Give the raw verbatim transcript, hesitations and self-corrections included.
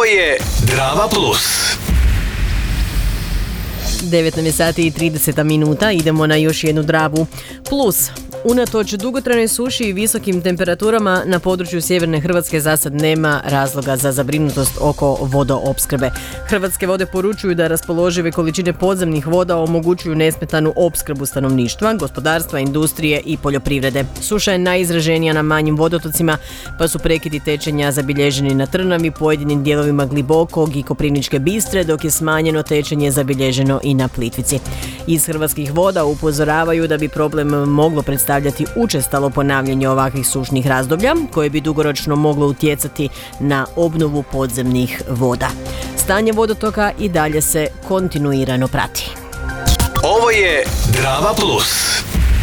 je Drava plus. devet nam je sati i trideset minuta, idemo na još jednu Dravu plus. Unatoč dugotrajnoj suši i visokim temperaturama na području sjeverne Hrvatske za sad nema razloga za zabrinutost oko vodoopskrbe. Hrvatske vode poručuju da raspoložive količine podzemnih voda omogućuju nesmetanu opskrbu stanovništva, gospodarstva, industrije i poljoprivrede. Suša je najizraženija na manjim vodotocima, pa su prekidi tečenja zabilježeni na Trnavi, pojedinim dijelovima Glibokog i Koprivničke Bistre, dok je smanjeno tečenje zabilježeno i na Plitvici. Iz Hrvatskih voda upozoravaju da bi problem moglo predstaviti stavljati učestalo ponavljanje ovakvih sušnih razdoblja koje bi dugoročno moglo utjecati na obnovu podzemnih voda. Stanje vodotoka i dalje se kontinuirano prati. Ovo je Drava plus.